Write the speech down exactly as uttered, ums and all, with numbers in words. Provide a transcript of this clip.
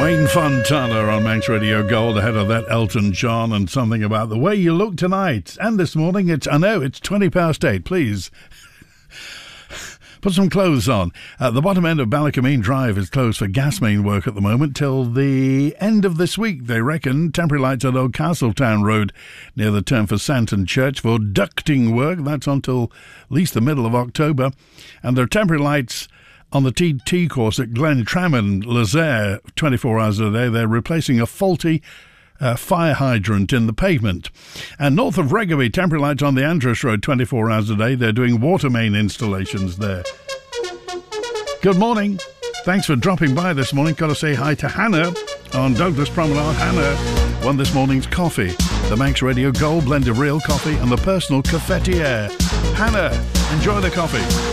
Wayne Fontana on Manx Radio Gold. Ahead of that, Elton John and Something About the Way You Look Tonight. And this morning, it's, I know, it's twenty past eight. Please put some clothes on. Uh, the bottom end of Ballacameen Drive is closed for gas main work at the moment till the end of this week, they reckon. Temporary lights at Old Castletown Road near the turn for Santon Church for ducting work. That's until at least the middle of October. And there are temporary lights on the T T course at Glen Tramon, Lazaire, twenty-four hours a day. They're replacing a faulty uh, fire hydrant in the pavement. And north of Reggaby, temporary lights on the Andros Road, twenty-four hours a day. They're doing water main installations there. Good morning. Thanks for dropping by this morning. Got to say hi to Hannah on Douglas Promenade. Hannah won this morning's coffee. The Manx Radio Gold blend of real coffee and the personal cafetiere. Hannah, enjoy the coffee.